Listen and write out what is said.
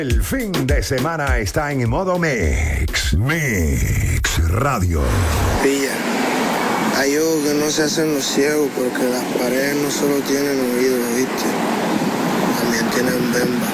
El fin de semana está en modo Mix. Mix Radio. Pilla, hay ojos que no se hacen los ciegos porque las paredes no solo tienen oídos, ¿viste? También tienen bemba.